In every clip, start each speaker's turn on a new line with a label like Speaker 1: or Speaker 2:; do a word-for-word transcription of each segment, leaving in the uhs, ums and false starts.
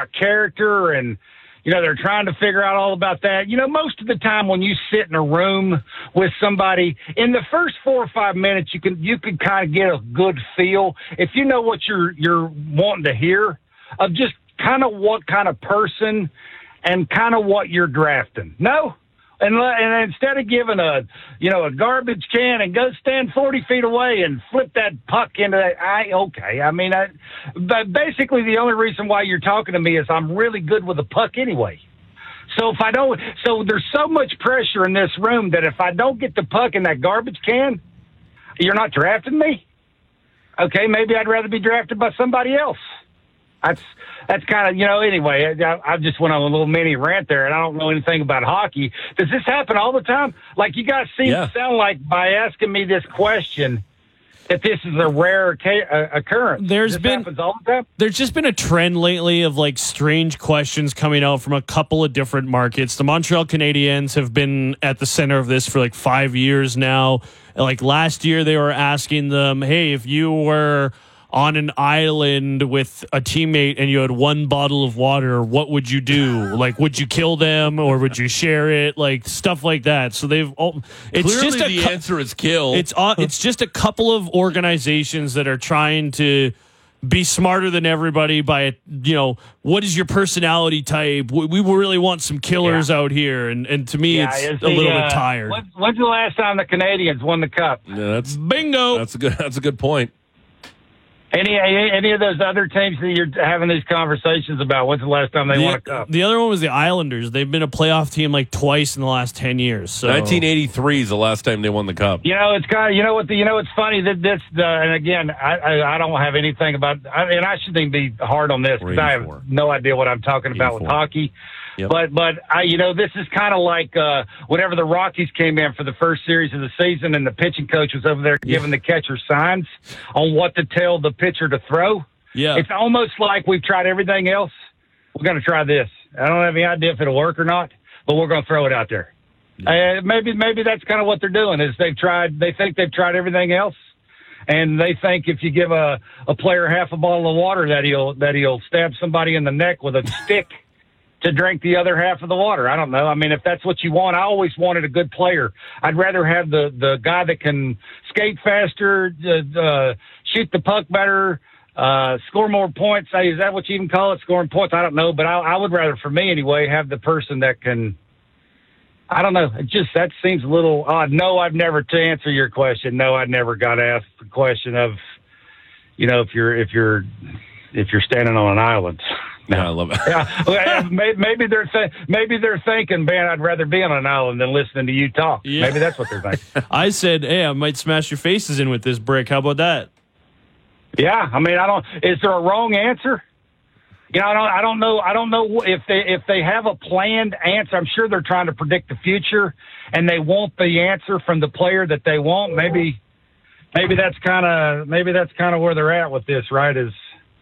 Speaker 1: about character and, you know, they're trying to figure out all about that. You know, most of the time when you sit in a room with somebody, in the first four or five minutes, you can you can kind of get a good feel if you know what you're you're wanting to hear of just kind of what kind of person and kind of what you're drafting. No. And, and instead of giving a, you know, a garbage can and go stand forty feet away and flip that puck into that, I, okay. I mean, I, but basically the only reason why you're talking to me is I'm really good with a puck anyway. So if I don't, so there's so much pressure in this room that if I don't get the puck in that garbage can, you're not drafting me? Okay, maybe I'd rather be drafted by somebody else. That's that's kind of, you know, anyway, I, I just went on a little mini rant there, and I don't know anything about hockey. Does this happen all the time? Like, you guys seem yeah. to sound like by asking me this question that this is a rare occurrence.
Speaker 2: There's
Speaker 1: this
Speaker 2: been
Speaker 1: happens all the time?
Speaker 2: There's just been a trend lately of, like, strange questions coming out from a couple of different markets. The Montreal Canadiens have been at the center of this for, like, five years now. Like, last year they were asking them, hey, if you were on an island with a teammate and you had one bottle of water, what would you do? Like, would you kill them or would you share it? Like, stuff like that. So they've all, it's
Speaker 3: Clearly
Speaker 2: just a
Speaker 3: the
Speaker 2: cu-
Speaker 3: answer is kill.
Speaker 2: It's uh, it's just a couple of organizations that are trying to be smarter than everybody by, you know, what is your personality type? We, we really want some killers yeah. out here. And, and to me,
Speaker 1: yeah,
Speaker 2: it's
Speaker 1: the,
Speaker 2: a little
Speaker 1: uh,
Speaker 2: bit tired.
Speaker 1: When, when's the last time the Canadians won the Cup?
Speaker 3: Yeah, that's
Speaker 2: bingo.
Speaker 3: That's a good. That's a good point.
Speaker 1: Any any of those other teams that you're having these conversations about, when's the last time they
Speaker 2: the,
Speaker 1: won a cup?
Speaker 2: The other one was the Islanders. They've been a playoff team like twice in the last ten years. So.
Speaker 3: nineteen eighty-three is the last time they won the cup.
Speaker 1: You know, it's kind of, you know what, the, you know, it's funny that this, uh, and again, I, I, I don't have anything about, I, and I shouldn't even be hard on this because I have no idea what I'm talking about
Speaker 3: eighty-four
Speaker 1: with hockey.
Speaker 3: Yep.
Speaker 1: But, but I, you know, this is kind of like uh, whenever the Rockies came in for the first series of the season and the pitching coach was over there giving yeah. the catcher signs on what to tell the pitcher to throw.
Speaker 2: Yeah.
Speaker 1: It's almost like we've tried everything else. We're going to try this. I don't have any idea if it'll work or not, but we're going to throw it out there. Yeah. Uh, maybe, maybe that's kind of what they're doing is they've tried, they think they've tried everything else. And they think if you give a, a player half a bottle of water that he'll, that he'll stab somebody in the neck with a stick to drink the other half of the water. I don't know. I mean, if that's what you want, I always wanted a good player. I'd rather have the, the guy that can skate faster, uh, uh, shoot the puck better, uh, score more points. Hey, is that what you even call it, scoring points? I don't know. But I, I would rather, for me anyway, have the person that can, I don't know. It just, that seems a little odd. No, I've never, to answer your question, no, I never got asked the question of, you know, if you're, if you're, if you're standing on an island.
Speaker 3: No, I love it.
Speaker 1: yeah, maybe they're th- maybe they're thinking, man, I'd rather be on an island than listening to you talk. Yeah. Maybe that's what they're thinking.
Speaker 2: I said, hey, I might smash your faces in with this brick. How about that?
Speaker 1: Yeah, I mean, I don't. Is there a wrong answer? You know, I don't. I don't know. I don't know if they if they have a planned answer. I'm sure they're trying to predict the future, and they want the answer from the player that they want. Maybe, maybe that's kind of maybe that's kind of where they're at with this, right? Is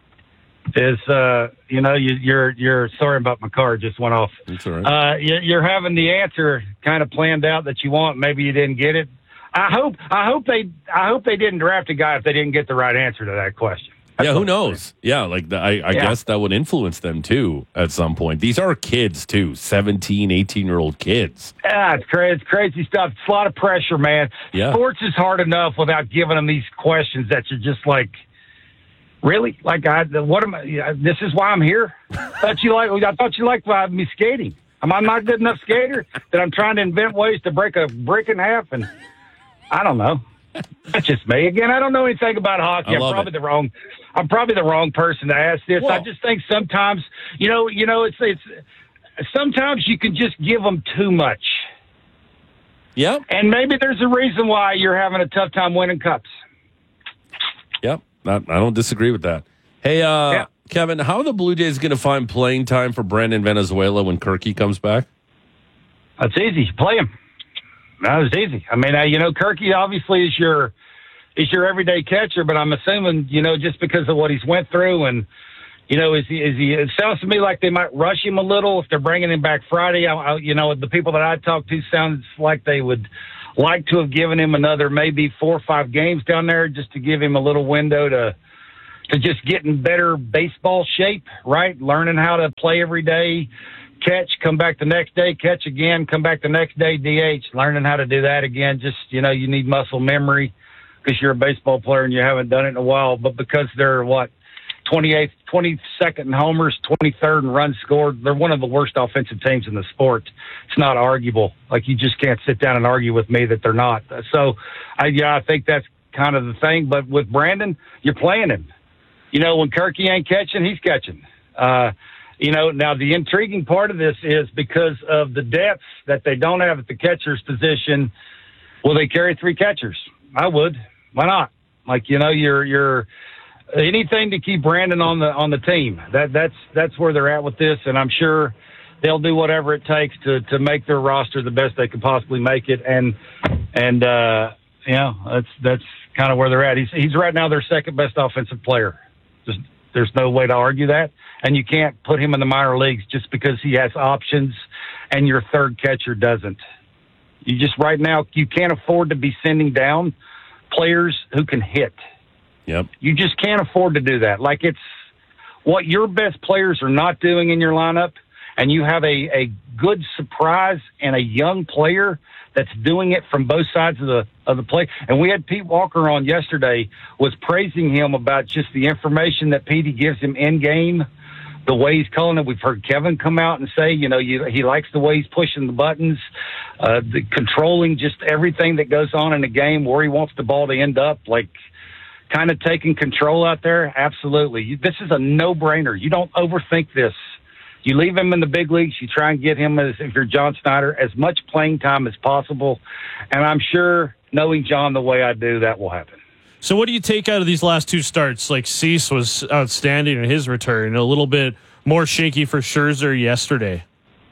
Speaker 1: is uh you know you, you're you're sorry about my car, it just went off.
Speaker 3: That's all right.
Speaker 1: Uh, you, you're having the answer kind of planned out that you want. Maybe you didn't get it. I hope I hope they I hope they didn't draft a guy if they didn't get the right answer to that question. That's
Speaker 3: yeah, who knows? Yeah, like the, I, I yeah. guess that would influence them too at some point. These are kids too, seventeen, eighteen year old kids.
Speaker 1: Yeah, it's crazy, it's crazy stuff. It's a lot of pressure, man.
Speaker 3: Yeah.
Speaker 1: Sports is hard enough without giving them these questions that you're just like, really? Like, I, what am I? This is why I'm here. I thought you like. I thought you liked uh, me skating. Am I not a good enough skater that I'm trying to invent ways to break a brick in half? And I don't know. That's just me. Again, I don't know anything about hockey. I'm probably it. the wrong. I'm probably the wrong person to ask this. Whoa. I just think sometimes, you know, you know, it's it's. Sometimes you can just give them too much.
Speaker 3: Yeah.
Speaker 1: And maybe there's a reason why you're having a tough time winning cups.
Speaker 3: Yep. I, I don't disagree with that. Hey, uh, yeah. Kevin, how are the Blue Jays going to find playing time for Brandon Venezuela when Kirky comes back?
Speaker 1: That's easy. Play him. That was easy. I mean, uh, you know, Kirky obviously is your is your everyday catcher, but I'm assuming, you know, just because of what he's went through, and you know, is he? Is he? It sounds to me like they might rush him a little if they're bringing him back Friday. I, I, you know, the people that I talked to sounds like they would like to have given him another maybe four or five games down there just to give him a little window to to just get in better baseball shape, right? Learning how to play every day, catch, come back the next day, catch again, come back the next day, D H, learning how to do that again. Just, you know, you need muscle memory because you're a baseball player and you haven't done it in a while. But because they're, what, twenty-eighth, twenty-second in homers, twenty-third in runs scored, they're one of the worst offensive teams in the sport. It's not arguable. Like, you just can't sit down and argue with me that they're not. So, I, yeah, I think that's kind of the thing. But with Brandon, you're playing him. You know, when Kirky ain't catching, he's catching. Uh, you know, now the intriguing part of this is because of the depth that they don't have at the catcher's position, will they carry three catchers? I would. Why not? Like, you know, you're you're anything to keep Brandon on the on the team. That that's that's where they're at with this, and I'm sure they'll do whatever it takes to to make their roster the best they can possibly make it. And and uh, you know, that's that's kind of where they're at. He's he's right now their second best offensive player. Just, there's no way to argue that, and you can't put him in the minor leagues just because he has options and your third catcher doesn't. You just right now you can't afford to be sending down players who can hit.
Speaker 3: Yep.
Speaker 1: You just can't afford to do that. Like, it's what your best players are not doing in your lineup, and you have a, a good surprise and a young player that's doing it from both sides of the of the play. And we had Pete Walker on yesterday, was praising him about just the information that Petey gives him in game, the way he's calling it. We've heard Kevin come out and say, you know, you, he likes the way he's pushing the buttons, uh, the controlling just everything that goes on in the game, where he wants the ball to end up, like kind of taking control out there. Absolutely. You, this is a no-brainer. You don't overthink this. You leave him in the big leagues. You try and get him, as if you're John Snyder, as much playing time as possible. And I'm sure, knowing John the way I do, that will happen.
Speaker 2: So what do you take out of these last two starts? Like, Cease was outstanding in his return, a little bit more shaky for Scherzer yesterday.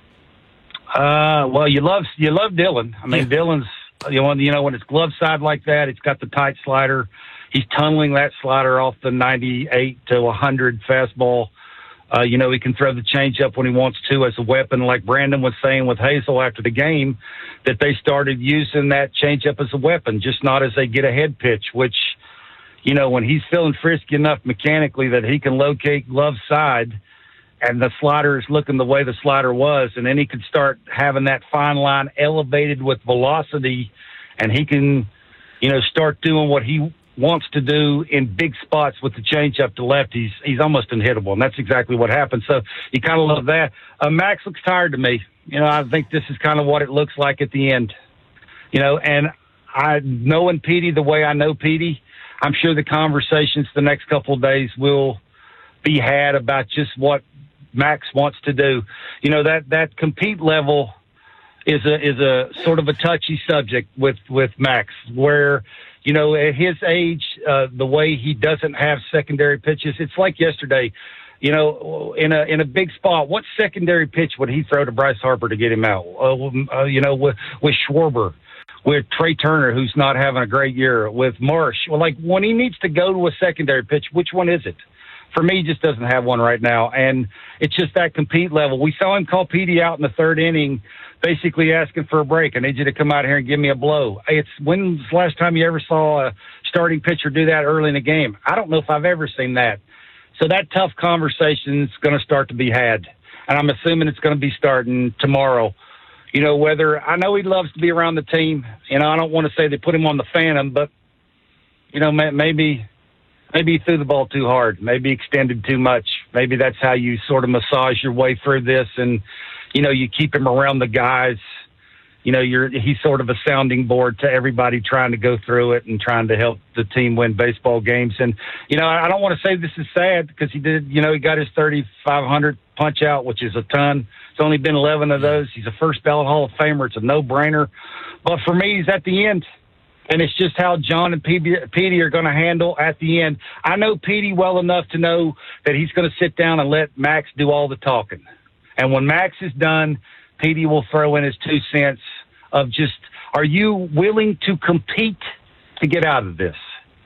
Speaker 1: Uh, well, you love you love Dylan. I mean, yeah. Dylan's, you know, you know, when it's glove side like that, it's got the tight slider. He's tunneling that slider off the ninety-eight to one hundred fastball. Uh, you know, he can throw the changeup when he wants to as a weapon, like Brandon was saying with Hazel after the game, that they started using that changeup as a weapon, just not as they get a head pitch, which, you know, when he's feeling frisky enough mechanically that he can locate glove side and the slider is looking the way the slider was, and then he could start having that fine line elevated with velocity, and he can, you know, start doing what he wants to do in big spots with the changeup to left. He's he's almost unhittable, and that's exactly what happened. So you kind of love that. Uh, Max looks tired to me. You know, I think this is kind of what it looks like at the end. You know, and I knowing Petey the way I know Petey, I'm sure the conversations the next couple of days will be had about just what Max wants to do. You know, that that compete level is a is a sort of a touchy subject with with Max, where, you know, at his age, uh, the way he doesn't have secondary pitches, it's like yesterday, you know, in a in a big spot, what secondary pitch would he throw to Bryce Harper to get him out? Uh, uh, you know, with, with Schwarber, with Trey Turner, who's not having a great year, with Marsh. Well, like, when he needs to go to a secondary pitch, which one is it? For me, he just doesn't have one right now, and it's just that compete level. We saw him call Petey out in the third inning, basically asking for a break. I need you to come out here and give me a blow. It's when's the last time you ever saw a starting pitcher do that early in the game? I don't know if I've ever seen that. So that tough conversation is going to start to be had, and I'm assuming it's going to be starting tomorrow. You know, whether I know he loves to be around the team. You know, I don't want to say they put him on the Phantom, but, you know, maybe maybe he threw the ball too hard, maybe extended too much. Maybe that's how you sort of massage your way through this, and, you know, you keep him around the guys. You know, you're he's sort of a sounding board to everybody trying to go through it and trying to help the team win baseball games. And, you know, I don't want to say this is sad because he did, you know, he got his thirty-five hundred punch out, which is a ton. It's only been eleven of those. He's a first ballot Hall of Famer. It's a no-brainer. But for me, he's at the end. And it's just how John and Petey are going to handle at the end. I know Petey well enough to know that he's going to sit down and let Max do all the talking. And when Max is done, Petey will throw in his two cents of just, are you willing to compete to get out of this?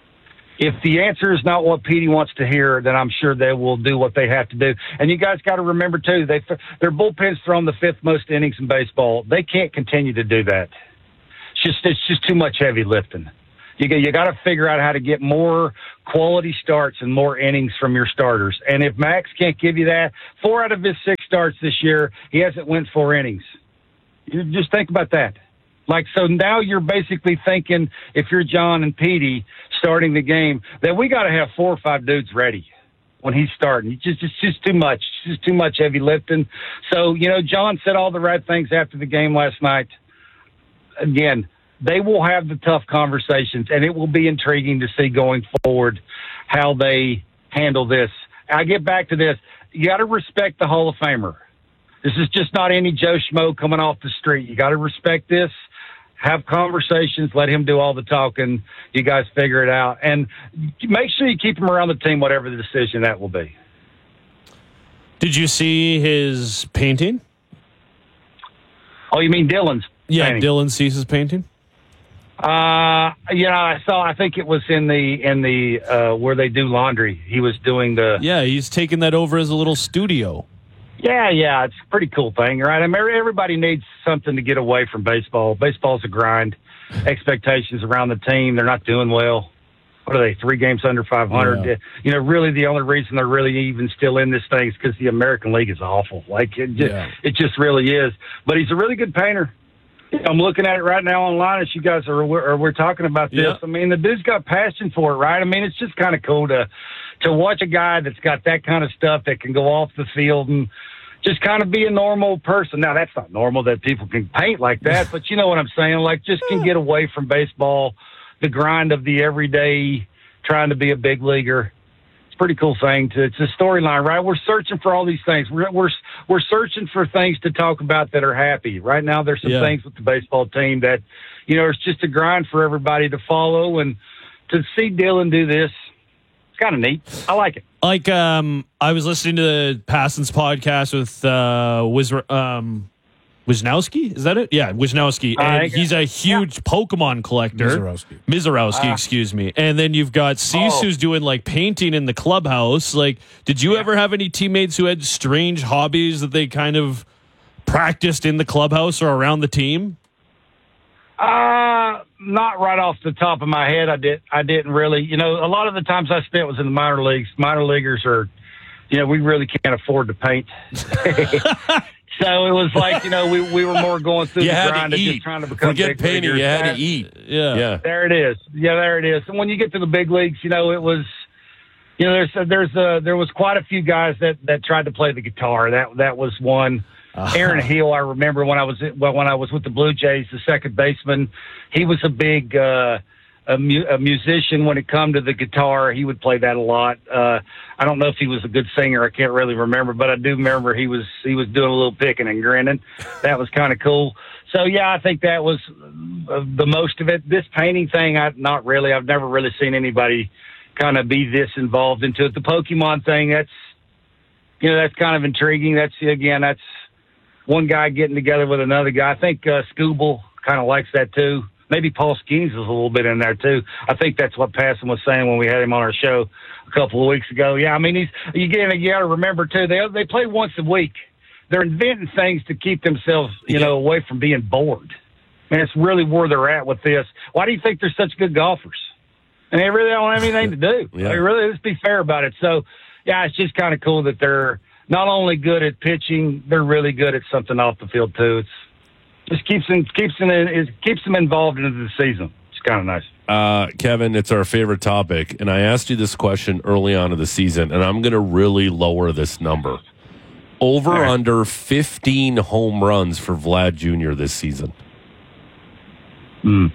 Speaker 1: If the answer is not what Petey wants to hear, then I'm sure they will do what they have to do. And you guys got to remember, too, they, their bullpen's thrown the fifth most innings in baseball. They can't continue to do that. It's just, it's just too much heavy lifting. You got, you got to figure out how to get more quality starts and more innings from your starters. And if Max can't give you that, four out of his six starts this year, he hasn't went four innings. You just think about that. Like, so now you're basically thinking, if you're John and Petey starting the game, that we got to have four or five dudes ready when he's starting. It's just, it's just too much. It's just too much heavy lifting. So, you know, John said all the right things after the game last night. Again, they will have the tough conversations, and it will be intriguing to see going forward how they handle this. I get back to this. You got to respect the Hall of Famer. This is just not any Joe Schmo coming off the street. You got to respect this. Have conversations. Let him do all the talking. You guys figure it out. And make sure you keep him around the team, whatever the decision that will be.
Speaker 2: Did you see his painting?
Speaker 1: Oh, you mean Dylan's
Speaker 2: Yeah,
Speaker 1: painting?
Speaker 2: Dylan Cease's painting?
Speaker 1: Uh, you know, I saw, I think it was in the, in the, uh, where they do laundry. He was doing the.
Speaker 2: Yeah, he's taking that over as a little studio.
Speaker 1: Yeah, yeah, it's a pretty cool thing, right? I mean, everybody needs something to get away from baseball. Baseball's a grind. Expectations around the team, they're not doing well. What are they, three games under five hundred?
Speaker 2: Yeah.
Speaker 1: You know, really the only reason they're really even still in this thing is because the American League is awful. Like, it just,
Speaker 2: Yeah.
Speaker 1: it just really is. But he's a really good painter. I'm looking at it right now online as you guys are, are we're talking about this.
Speaker 2: Yeah.
Speaker 1: I mean, the dude's got passion for it, right? I mean, it's just kind of cool to to watch a guy that's got that kind of stuff that can go off the field and just kind of be a normal person. Now, that's not normal that people can paint like that, but you know what I'm saying? Like, just can get away from baseball, the grind of the everyday, trying to be a big leaguer. It's a pretty cool thing. To, it's a storyline, right? We're searching for all these things. We're, we're we're searching for things to talk about that are happy. Right now, there's some
Speaker 2: Yeah.
Speaker 1: things with the baseball team that, you know, it's just a grind for everybody to follow. And to see Dylan do this, it's kind of neat. I like it.
Speaker 2: Like, um, I was listening to the Passon's podcast with uh, Wiz, um, Wisnowski. Is that it? Yeah, Wisnowski. And
Speaker 1: Uh,
Speaker 2: he's a huge Pokemon collector.
Speaker 4: Mizorowski.
Speaker 2: Mizorowski,
Speaker 1: Ah.
Speaker 2: excuse me. And then you've got Cease,
Speaker 1: Oh.
Speaker 2: who's doing like painting in the clubhouse. Like, did you ever have any teammates who had strange hobbies that they kind of practiced in the clubhouse or around the team?
Speaker 1: Uh, not right off the top of my head. I did. I didn't really. You know, a lot of the times I spent was in the minor leagues. Minor leaguers are, you know, we really can't afford to paint. So it was like, you know, we, we were more going through
Speaker 3: You
Speaker 1: the
Speaker 3: had
Speaker 1: grind
Speaker 3: to
Speaker 1: of
Speaker 3: eat.
Speaker 1: just trying to become
Speaker 3: Forget
Speaker 1: big
Speaker 3: painting.
Speaker 1: leaguers.
Speaker 3: You had
Speaker 1: That-
Speaker 3: to eat.
Speaker 2: Yeah.
Speaker 3: Yeah.
Speaker 1: There it is. Yeah, there it is. And when you get to the big leagues, you know, it was, you know, there's there's uh, there was quite a few guys that, that tried to play the guitar. That that was one.
Speaker 2: Uh-huh.
Speaker 1: Aaron Hill, I remember when I was well, when I was with the Blue Jays, the second baseman. He was a big uh, a, mu- a musician when it come to the guitar. He would play that a lot. Uh, I don't know if he was a good singer. I can't really remember, but I do remember he was he was doing a little picking and grinning. That was kind of cool. So yeah, I think that was uh, the most of it. This painting thing, I not really. I've never really seen anybody kind of be this involved into it. The Pokemon thing, that's you know that's kind of intriguing. That's again, that's one guy getting together with another guy. I think uh, Scooble kind of likes that too. Maybe Paul Skeens is a little bit in there too. I think that's what Passon was saying when we had him on our show a couple of weeks ago. Yeah, I mean, he's you get you got to remember too. They they play once a week. They're inventing things to keep themselves, you know, away from being bored. And it's really where they're at with this. Why do you think they're such good golfers? And they really don't have anything to do.
Speaker 3: Yeah.
Speaker 1: They really, let's be fair about it. So, yeah, it's just kind of cool that they're not only good at pitching, they're really good at something off the field too. It's just keeps them keeps them it keeps them involved into the season. It's kind of nice.
Speaker 3: Uh, Kevin, it's our favorite topic, and I asked you this question early on in the season, and I'm going to really lower this number. Over
Speaker 1: All right.
Speaker 3: under fifteen home runs for Vlad Junior this season.
Speaker 1: Hmm.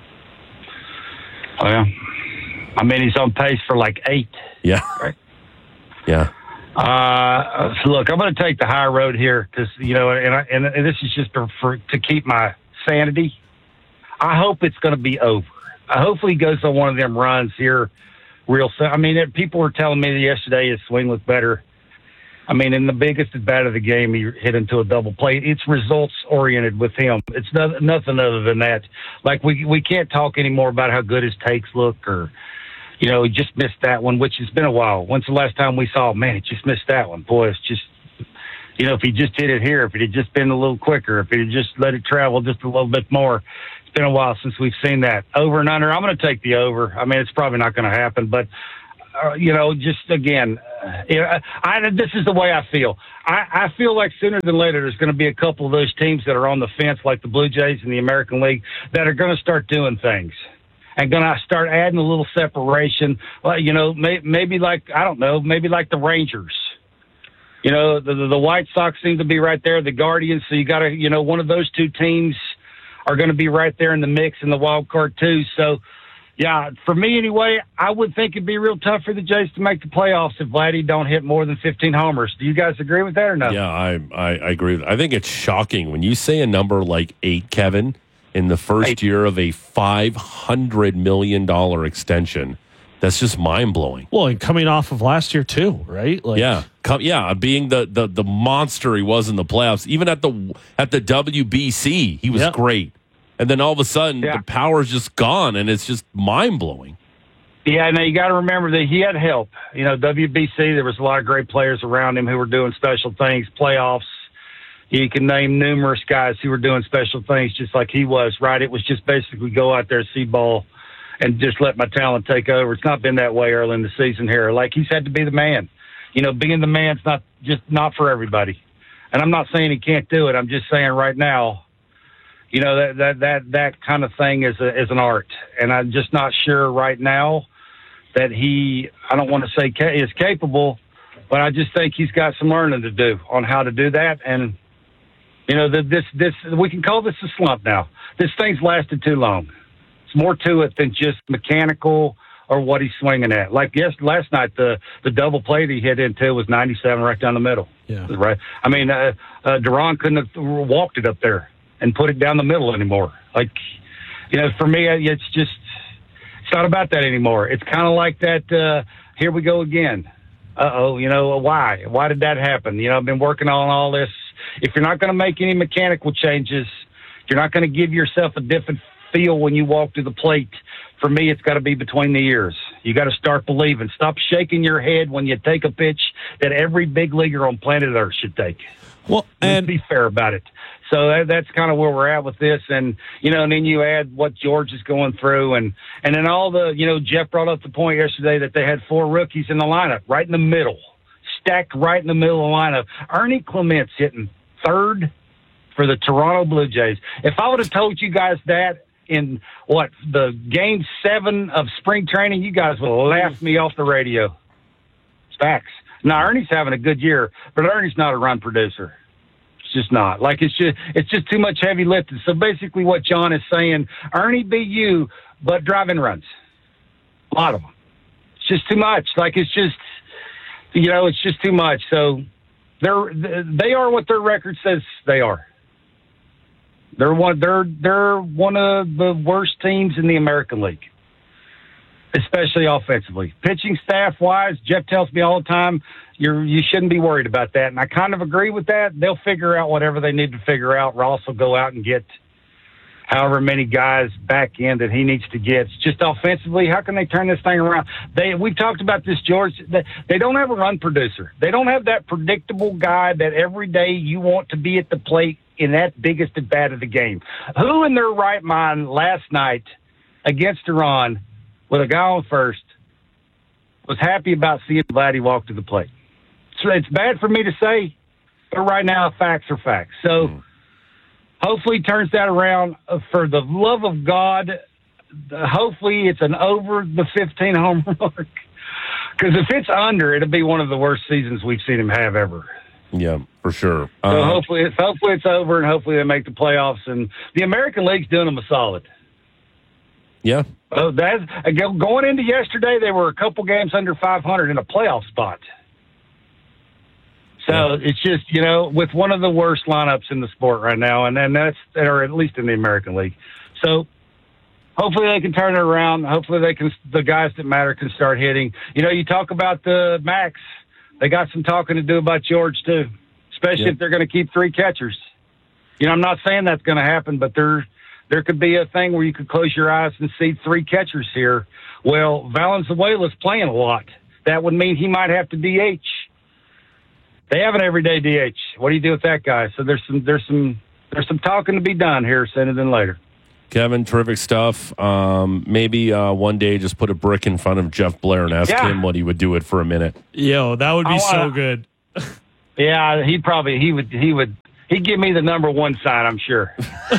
Speaker 1: Oh, yeah. I mean, he's on pace for like eight.
Speaker 3: Yeah.
Speaker 1: Right.
Speaker 3: Yeah.
Speaker 1: Uh, so look, I'm going to take the high road here because you know, and, I, and and this is just for, for to keep my sanity. I hope it's going to be over. I hopefully he goes on one of them runs here real soon. I mean, it, people were telling me yesterday his swing looked better. I mean, in the biggest at bat of the game, he hit into a double play. It's results oriented with him. It's no, nothing other than that. Like we we can't talk anymore about how good his takes look or. You know, he just missed that one, which has been a while. When's the last time we saw, man, he just missed that one? Boy, it's just, You know, if he just hit it here, if it had just been a little quicker, if he had just let it travel just a little bit more. It's been a while since we've seen that. Over and under, I'm going to take the over. I mean, it's probably not going to happen, but, uh, you know, just again, uh, you know, I, this is the way I feel. I, I feel like sooner than later there's going to be a couple of those teams that are on the fence, like the Blue Jays in the American League, that are going to start doing things and going to start adding a little separation. Well, you know, may, maybe like, I don't know, maybe like the Rangers. You know, the, the White Sox seem to be right there, the Guardians. So you got to, you know, one of those two teams are going to be right there in the mix in the wild card too. So, yeah, for me anyway, I would think it'd be real tough for the Jays to make the playoffs if Vladdy don't hit more than fifteen homers. Do you guys agree with that or no?
Speaker 3: Yeah, I, I, I agree with that. I think it's shocking when you say a number like eight, Kevin, in the first eight. year of a five hundred million dollars extension. That's just mind-blowing.
Speaker 2: Well, and coming off of last year too, right? Like,
Speaker 3: yeah, come, yeah, being the, the the monster he was in the playoffs, even at the at the W B C, he was yeah. great. And then all of a sudden, yeah. the power's just gone, and it's just mind-blowing.
Speaker 1: Yeah, now you got to remember that he had help. You know, W B C, there was a lot of great players around him who were doing special things, playoffs. You can name numerous guys who were doing special things just like he was, right? It was just basically go out there, see ball, and just let my talent take over. It's not been that way early in the season here. Like, he's had to be the man. You know, being the man's not just not for everybody. And I'm not saying he can't do it. I'm just saying right now, you know, that that that, that kind of thing is a, is an art. And I'm just not sure right now that he, I don't want to say ca- is capable, but I just think he's got some learning to do on how to do that. And, you know, the, this, this, we can call this a slump now. This thing's lasted too long. More to it than just mechanical or what he's swinging at. Like yes, last night, the the double play that he hit into was ninety-seven right down the middle.
Speaker 2: Yeah,
Speaker 1: right. I mean, uh, uh, Duran couldn't have walked it up there and put it down the middle anymore. Like, you know, for me, it's just it's not about that anymore. It's kind of like that. Uh, here we go again. Uh oh, you know why? Why did that happen? You know, I've been working on all this. If you're not going to make any mechanical changes, you're not going to give yourself a different feel when you walk to the plate. For me, it's got to be between the ears. You got to start believing. Stop shaking your head when you take a pitch that every big leaguer on planet Earth should take.
Speaker 2: Well, and
Speaker 1: be fair about it. So that, that's kind of where we're at with this. And, you know, and then you add what George is going through. And, and then all the, you know, Jeff brought up the point yesterday that they had four rookies in the lineup, right in the middle, stacked right in the middle of the lineup. Ernie Clement's hitting third for the Toronto Blue Jays. If I would have told you guys that in what the game seven of spring training, you guys would have laughed me off the radio. It's facts. Now Ernie's having a good year, but Ernie's not a run producer. It's just not. Like it's just it's just too much heavy lifting. So basically, what John is saying, Ernie be you, but driving runs, a lot of them. It's just too much. Like it's just, you know, it's just too much. So they're they are what their record says they are. They're one. They're they're one of the worst teams in the American League, especially offensively. Pitching staff wise, Jeff tells me all the time, you're you shouldn't be worried about that, and I kind of agree with that. They'll figure out whatever they need to figure out. Ross will go out and get however many guys back in that he needs to get. It's just offensively, how can they turn this thing around? They we've talked about this, George. They, they don't have a run producer. They don't have that predictable guy that every day you want to be at the plate in that biggest at bat of the game. Who in their right mind last night against Iran with a guy on first was happy about seeing Vladdy walk to the plate? So it's bad for me to say, but right now facts are facts. So mm. hopefully he turns that around. For the love of God, hopefully it's an over the fifteen home mark. Because if it's under, it'll be one of the worst seasons we've seen him have ever.
Speaker 3: Yeah, for sure.
Speaker 1: So
Speaker 3: uh,
Speaker 1: hopefully, it's, hopefully it's over, and hopefully they make the playoffs. And the American League's doing them a solid.
Speaker 3: Yeah.
Speaker 1: So that's going into yesterday. They were a couple games under five hundred in a playoff spot. So yeah. It's just, you know, with one of the worst lineups in the sport right now, and then that's, or at least in the American League. So hopefully they can turn it around. Hopefully they can, the guys that matter can start hitting. You know, you talk about the Max. They got some talking to do about George, too, especially yep. if they're going to keep three catchers. You know, I'm not saying that's going to happen, but there there could be a thing where you could close your eyes and see three catchers here. Well, Valenzuela's playing a lot. That would mean he might have to D H. They have an everyday D H. What do you do with that guy? So there's some there's some there's some talking to be done here sooner than later.
Speaker 3: Kevin, terrific stuff. Um, maybe uh, one day just put a brick in front of Jeff Blair and ask
Speaker 1: Yeah.
Speaker 3: him what he would do it for a minute.
Speaker 2: Yo, that would be
Speaker 1: I
Speaker 2: so
Speaker 1: wanna-
Speaker 2: good.
Speaker 1: Yeah, he'd probably he would he would he'd give me the number one sign. I'm sure.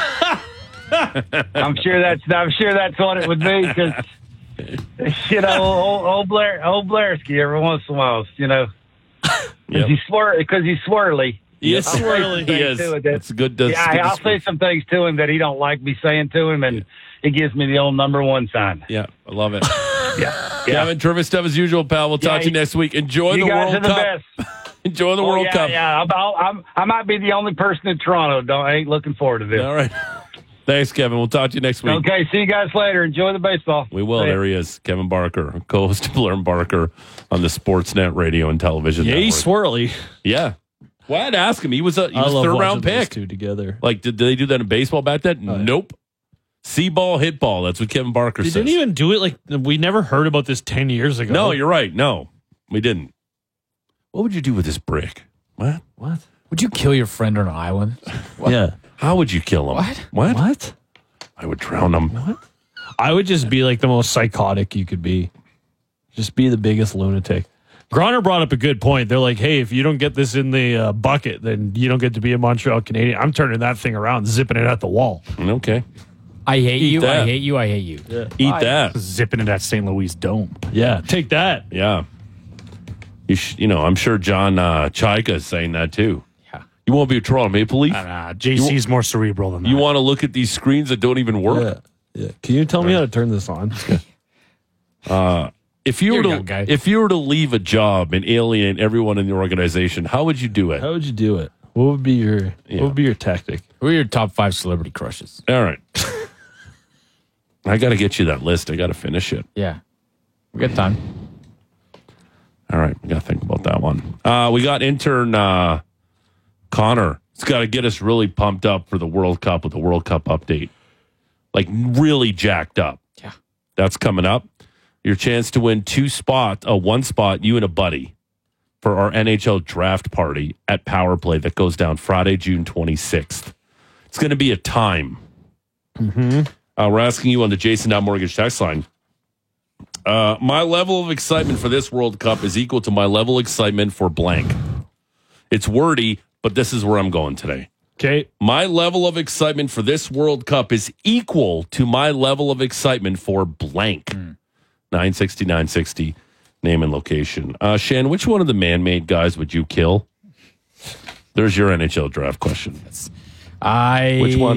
Speaker 1: I'm sure that's I'm sure that's what it would be because you know old, old Blair old Blairsky every once in a while, you know, because
Speaker 3: Yep.
Speaker 1: he's swir because he's swirly.
Speaker 2: He is
Speaker 1: I'll say some
Speaker 2: swirly.
Speaker 1: things
Speaker 3: He is.
Speaker 1: to it that-
Speaker 3: It's a good. That's
Speaker 1: yeah,
Speaker 3: good
Speaker 1: I'll say some things to him that he don't like me saying to him, and he gives me the old number one sign.
Speaker 3: Yeah, I love it.
Speaker 1: Yeah, yeah.
Speaker 3: Kevin, terrific stuff as usual, pal. We'll talk
Speaker 1: Yeah,
Speaker 3: to you
Speaker 1: you-
Speaker 3: next week. Enjoy
Speaker 1: You
Speaker 3: the
Speaker 1: guys
Speaker 3: World
Speaker 1: are the
Speaker 3: Cup.
Speaker 1: best.
Speaker 3: Enjoy the
Speaker 1: Oh,
Speaker 3: World
Speaker 1: yeah,
Speaker 3: Cup.
Speaker 1: Yeah, I'm, I'm, I might be the only person in Toronto. Don't I ain't looking forward to this.
Speaker 3: All right. Thanks, Kevin. We'll talk to you next week.
Speaker 1: Okay, see you guys later. Enjoy the baseball.
Speaker 3: We will.
Speaker 1: See ya.
Speaker 3: There he is, Kevin Barker, co-host of Blair and Barker on the Sportsnet radio and television
Speaker 2: Yeah,
Speaker 3: network.
Speaker 2: he's swirly.
Speaker 3: Yeah. Well, I had to ask him. He was a he
Speaker 2: I
Speaker 3: was
Speaker 2: love
Speaker 3: third
Speaker 2: watching
Speaker 3: round
Speaker 2: those
Speaker 3: pick.
Speaker 2: two together.
Speaker 3: Like, did, did they do that in baseball back then?
Speaker 2: Oh, yeah.
Speaker 3: Nope. See ball, hit ball. That's what Kevin Barker
Speaker 2: They
Speaker 3: says.
Speaker 2: didn't even do it like we never heard about this ten years ago.
Speaker 3: No, you're right. No, we didn't. What would you do with this brick? What?
Speaker 2: what?
Speaker 4: Would you kill your friend on an island? What?
Speaker 2: Yeah.
Speaker 3: How would you kill him?
Speaker 4: What?
Speaker 3: What?
Speaker 2: What?
Speaker 3: I would drown him.
Speaker 2: What? I would just be like the most psychotic you could be. Just be the biggest lunatic. Griner brought up a good point. They're like, hey, if you don't get this in the uh, bucket, then you don't get to be a Montreal Canadian. I'm turning that thing around, zipping it at the wall.
Speaker 3: Okay.
Speaker 4: I hate
Speaker 3: Eat
Speaker 4: you.
Speaker 3: that.
Speaker 4: I hate you. I hate you.
Speaker 3: Eat that.
Speaker 5: Zipping it at Saint Louis Dome.
Speaker 2: Yeah, take that.
Speaker 3: Yeah. You, sh- you know, I'm sure John uh, Chaika is saying that too.
Speaker 4: Yeah.
Speaker 3: You want to be a Toronto Maple Leaf?
Speaker 5: Uh, J C's more cerebral than that.
Speaker 3: You want to look at these screens that don't even work?
Speaker 2: Yeah. Yeah. Can you tell me how to turn this on?
Speaker 3: If you were
Speaker 4: You're a
Speaker 3: to
Speaker 4: young guy.
Speaker 3: if you were to leave a job and alienate everyone in the organization, how would you do it?
Speaker 2: How would you do it? What would be your
Speaker 3: Yeah.
Speaker 2: what would be your tactic?
Speaker 4: Who are your top five celebrity crushes?
Speaker 3: All right. I got to get you that list. I got to finish it.
Speaker 4: Yeah. We got time.
Speaker 3: All right. We got to think about that one. Uh, we got intern uh, Connor. It's got to get us really pumped up for the World Cup with the World Cup update. Like really jacked up.
Speaker 4: Yeah.
Speaker 3: That's coming up. Your chance to win two spot, uh, one spot, you and a buddy, for our N H L draft party at Power Play that goes down Friday, June twenty-sixth. It's going to be a time. Mm-hmm. Uh, we're asking you on the Jason Dow Mortgage text line. Uh, my level of excitement for this World Cup is equal to my level of excitement for blank. It's wordy, but this is where I'm going today.
Speaker 2: Okay.
Speaker 3: My level of excitement for this World Cup is equal to my level of excitement for blank. Mm. nine sixty, nine sixty, name and location. Uh, Shan, which one of the man-made guys would you kill? There's your N H L draft question.
Speaker 4: I.
Speaker 3: Which one?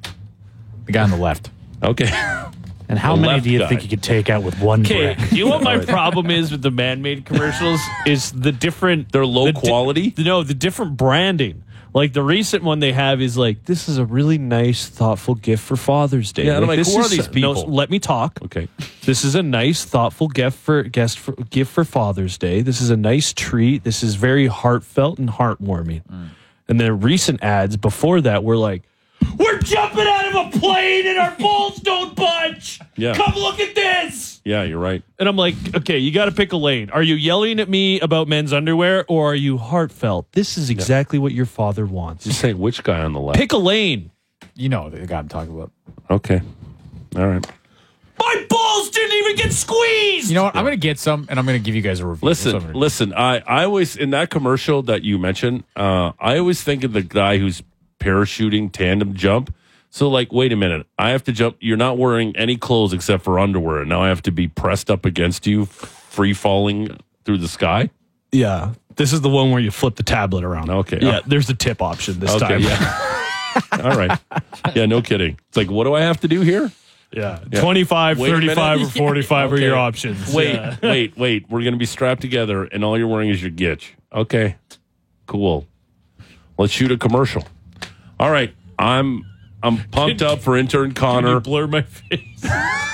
Speaker 4: The guy on the left.
Speaker 3: Okay.
Speaker 5: and how
Speaker 3: The
Speaker 5: many
Speaker 3: left
Speaker 5: do you
Speaker 3: guy.
Speaker 5: think you could take out with one
Speaker 2: Okay.
Speaker 5: brick?
Speaker 2: Do you know what my problem is with the man-made commercials? Is the different
Speaker 3: They're low
Speaker 2: the di-
Speaker 3: quality?
Speaker 2: no, the different branding. Like the recent one they have is like, this is a really nice, thoughtful gift for Father's Day.
Speaker 3: Yeah, and I'm like,
Speaker 2: this
Speaker 3: who are
Speaker 2: is-
Speaker 3: these people?
Speaker 2: No, let me talk.
Speaker 3: Okay.
Speaker 2: This is a nice, thoughtful gift for guest for, gift for Father's Day. This is a nice treat. This is very heartfelt and heartwarming. Mm. And then recent ads before that were like, we're jumping out of a plane and our balls don't budge.
Speaker 3: Yeah.
Speaker 2: Come look at this.
Speaker 3: Yeah, you're right.
Speaker 2: And I'm like, okay, you got to pick a lane. Are you yelling at me about men's underwear or are you heartfelt? This is exactly what your father wants.
Speaker 3: Just say which guy on the left.
Speaker 2: Pick a lane.
Speaker 4: You know the guy I'm talking about.
Speaker 3: Okay. All right.
Speaker 2: My balls didn't even get squeezed.
Speaker 4: You know what? I'm going to get some, and I'm going to give you guys a review. That's what I'm
Speaker 3: Listen,
Speaker 4: gonna do.
Speaker 3: listen. I, I always, in that commercial that you mentioned, uh, I always think of the guy who's parachuting tandem jump. So, like, wait a minute. I have to jump. You're not wearing any clothes except for underwear. And now I have to be pressed up against you, free falling through the sky.
Speaker 2: Yeah. This is the one where you flip the tablet around.
Speaker 3: Okay.
Speaker 2: Yeah, there's the tip option this
Speaker 3: Okay.
Speaker 2: time.
Speaker 3: Yeah. All right. Yeah, no kidding. It's like, what do I have to do here?
Speaker 2: Yeah. twenty-five,
Speaker 3: Wait a minute.
Speaker 2: thirty-five, or forty-five
Speaker 3: Okay.
Speaker 2: are your options.
Speaker 3: Wait,
Speaker 2: Yeah.
Speaker 3: wait, wait. We're going to be strapped together, and all you're wearing is your gitch. Okay. Cool. Let's shoot a commercial. All right. I'm I'm pumped up for intern
Speaker 2: Can you
Speaker 3: Connor.
Speaker 2: blur my face?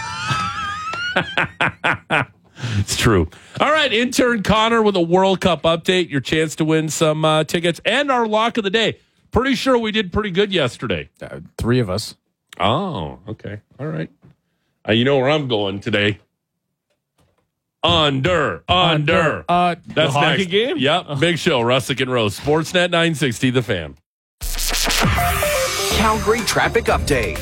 Speaker 3: It's true. All right, intern Connor with a World Cup update. Your chance to win some uh, tickets and our lock of the day. Pretty sure we did pretty good yesterday.
Speaker 4: Uh, three of us.
Speaker 3: Oh, okay. All right. Uh, you know where I'm going today. Under, under.
Speaker 4: Uh,
Speaker 3: That's
Speaker 2: the hockey
Speaker 3: next.
Speaker 2: game?
Speaker 3: Yep, big show. Russick and Rose. Sportsnet nine sixty, The Fan.
Speaker 6: Calgary traffic update.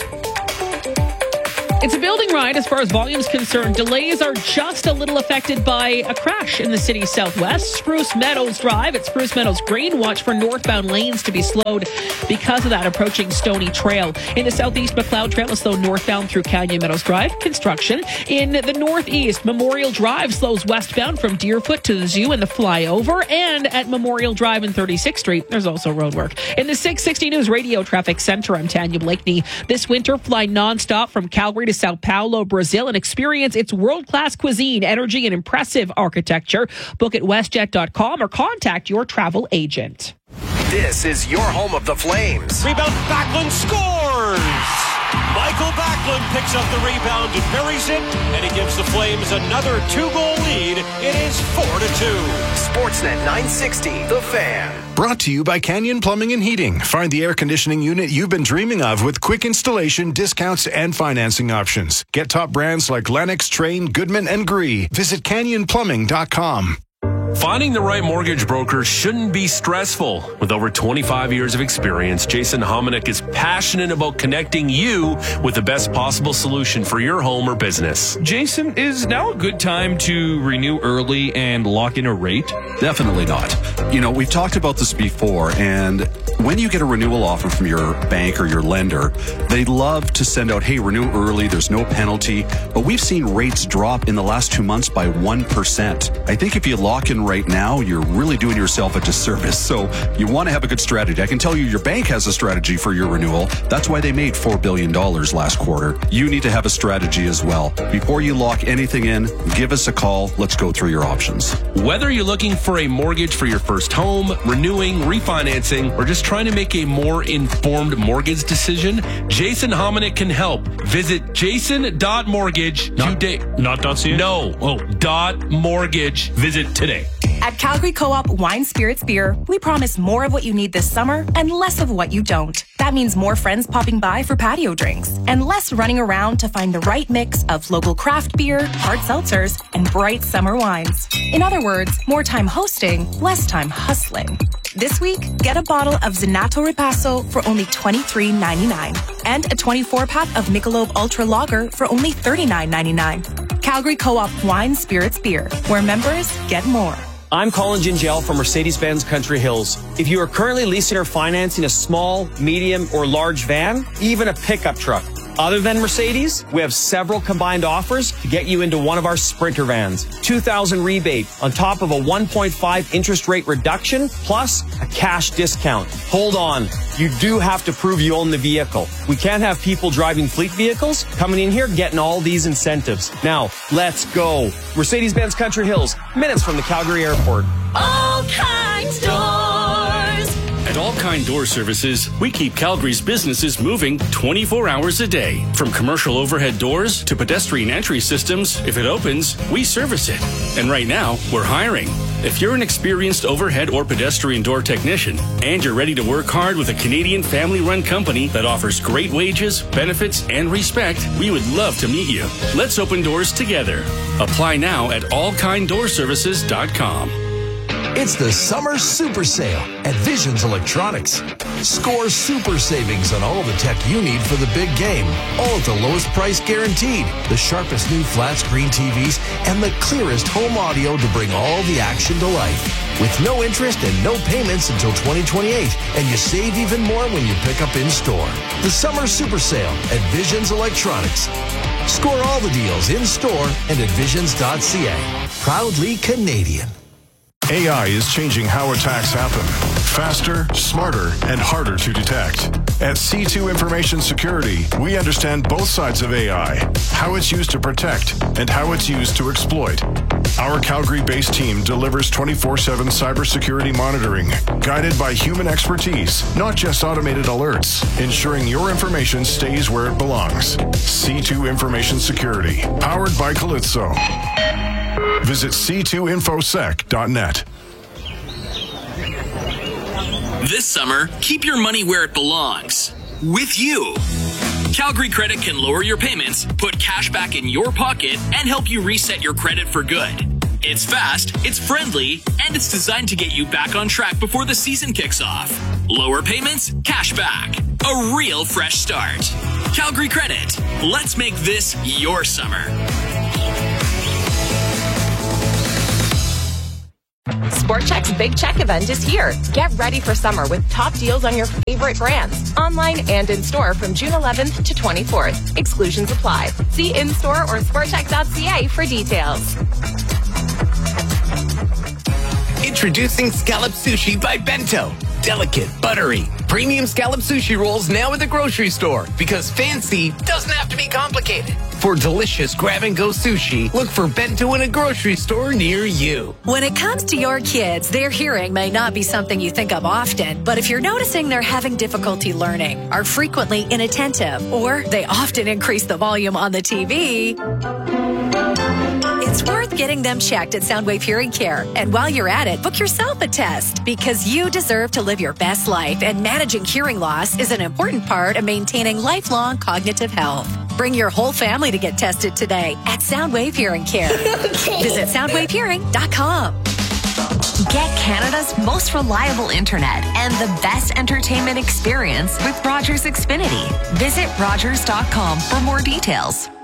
Speaker 7: It's a building ride as far as volume's concerned. Delays are just a little affected by a crash in the city's southwest. Spruce Meadows Drive at Spruce Meadows Green. Watch for northbound lanes to be slowed because of that approaching Stony Trail. In the southeast, McLeod Trail is slow northbound through Canyon Meadows Drive. Construction. In the northeast, Memorial Drive slows westbound from Deerfoot to the zoo and the flyover. And at Memorial Drive and thirty-sixth Street, there's also roadwork. In the six sixty News Radio Traffic Center, I'm Tanya Blakeney. This winter, fly nonstop from Calgary to Sao Paulo, Brazil, and experience its world-class cuisine, energy, and impressive architecture. Book at westjet dot com or contact your travel agent.
Speaker 6: This is your home of the Flames.
Speaker 8: Rebound, Backlund scores! Michael Backlund picks up the rebound and buries it, and he gives the Flames another two-goal lead. It is four to two.
Speaker 6: Sportsnet nine sixty, The Fan.
Speaker 9: Brought to you by Canyon Plumbing and Heating. Find the air conditioning unit you've been dreaming of with quick installation, discounts, and financing options. Get top brands like Lennox, Train, Goodman, and Gree. Visit canyon plumbing dot com.
Speaker 3: Finding the right mortgage broker shouldn't be stressful. With over twenty-five years of experience, Jason Hominick is passionate about connecting you with the best possible solution for your home or business.
Speaker 10: Jason, is now a good time to renew early and lock in a rate?
Speaker 11: Definitely not. You know, we've talked about this before, and when you get a renewal offer from your bank or your lender, they love to send out, hey, renew early, there's no penalty. But we've seen rates drop in the last two months by one percent. I think if you lock in right now, you're really doing yourself a disservice. So you want to have a good strategy. I can tell you your bank has a strategy for your renewal. That's why they made four billion dollars last quarter. You need to have a strategy as well. Before you lock anything in, give us a call. Let's go through your options.
Speaker 3: Whether you're looking for a mortgage for your first home, renewing, refinancing, or just trying to make a more informed mortgage decision, Jason Hominick can help. Visit jason dot mortgage
Speaker 2: Not,
Speaker 3: today.
Speaker 2: not .ca?
Speaker 3: No. Oh, dot mortgage. Visit today.
Speaker 12: At Calgary Co-op Wine Spirits Beer, we promise more of what you need this summer and less of what you don't. That means more friends popping by for patio drinks and less running around to find the right mix of local craft beer, hard seltzers, and bright summer wines. In other words, more time hosting, less time hustling. This week, get a bottle of Zenato Ripasso for only twenty-three ninety-nine and a twenty-four pack of Michelob Ultra Lager for only thirty-nine ninety-nine. Calgary Co-op Wine Spirits Beer, where members get more.
Speaker 13: I'm Colin Gingell from Mercedes-Benz Country Hills. If you are currently leasing or financing a small, medium, or large van, even a pickup truck, other than Mercedes, we have several combined offers to get you into one of our Sprinter vans. two thousand dollars rebate on top of a one point five interest rate reduction plus a cash discount. Hold on. You do have to prove you own the vehicle. We can't have people driving fleet vehicles coming in here getting all these incentives. Now, let's go. Mercedes-Benz Country Hills, minutes from the Calgary Airport.
Speaker 14: All Kinds Doors.
Speaker 15: At All Kind Door Services, we keep Calgary's businesses moving twenty-four hours a day. From commercial overhead doors to pedestrian entry systems, if it opens, we service it. And right now, we're hiring. If you're an experienced overhead or pedestrian door technician and you're ready to work hard with a Canadian family-run company that offers great wages, benefits, and respect, we would love to meet you. Let's open doors together. Apply now at all kind door services dot com.
Speaker 16: It's the Summer Super Sale at Visions Electronics. Score super savings on all the tech you need for the big game, all at the lowest price guaranteed. The sharpest new flat screen T Vs and the clearest home audio to bring all the action to life. With no interest and no payments until twenty twenty-eight, and you save even more when you pick up in store. The Summer Super Sale at Visions Electronics. Score all the deals in store and at visions dot c a. Proudly Canadian.
Speaker 9: A I is changing how attacks happen. Faster, smarter, and harder to detect. At C two Information Security, we understand both sides of A I, how it's used to protect and how it's used to exploit. Our Calgary-based team delivers twenty-four seven cybersecurity monitoring, guided by human expertise, not just automated alerts, ensuring your information stays where it belongs. C two Information Security, powered by Calypso. Visit c two infosec dot net.
Speaker 17: This summer, keep your money where it belongs. With you. Calgary Credit can lower your payments, put cash back in your pocket, and help you reset your credit for good. It's fast, it's friendly, and it's designed to get you back on track before the season kicks off. Lower payments, cash back. A real fresh start. Calgary Credit. Let's make this your summer.
Speaker 12: Sport Chek's Big Check event is here. Get ready for summer with top deals on your favorite brands, online and in store from June eleventh to twenty-fourth. Exclusions apply. See in-store or sport chek dot c a for details.
Speaker 18: Introducing Scallop Sushi by Bento. Delicate, buttery, premium scallop sushi rolls now at the grocery store because fancy doesn't have to be complicated. For delicious grab-and-go sushi, look for Bento in a grocery store near you.
Speaker 19: When it comes to your kids, their hearing may not be something you think of often, but if you're noticing they're having difficulty learning, are frequently inattentive, or they often increase the volume on the T V, it's worth getting them checked at Soundwave Hearing Care. And while you're at it, book yourself a test because you deserve to live your best life, and managing hearing loss is an important part of maintaining lifelong cognitive health. Bring your whole family to get tested today at Soundwave Hearing Care. Visit soundwave hearing dot com.
Speaker 20: Get Canada's most reliable internet and the best entertainment experience with Rogers Xfinity. Visit rogers dot com for more details.